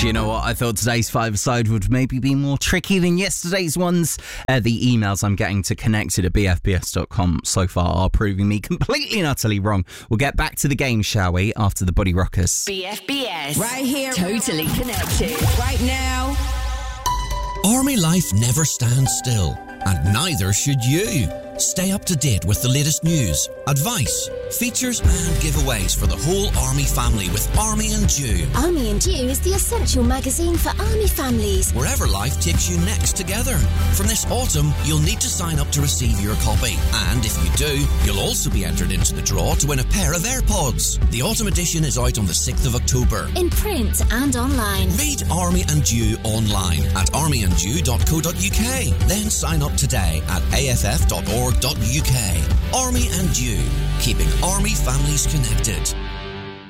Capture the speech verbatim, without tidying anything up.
Do you know what? I thought today's five-a-side would maybe be more tricky than yesterday's ones. Uh, the emails I'm getting to connected at b f b s dot com so far are proving me completely and utterly wrong. We'll get back to the game, shall we, after the Buddy Rockers. B F B S. Right here. Totally connected. Right now. Army life never stands still, and neither should you. Stay up to date with the latest news, advice, features and giveaways for the whole Army family with Army and Dew. Army and Dew is the essential magazine for Army families. Wherever life takes you next together. From this autumn, you'll need to sign up to receive your copy. And if you do, you'll also be entered into the draw to win a pair of AirPods. The autumn edition is out on the sixth of October. In print and online. Read Army and Dew online at army and dew dot co dot uk. Then sign up today at a f f dot org dot u k. Army and Dew, keeping Army families connected.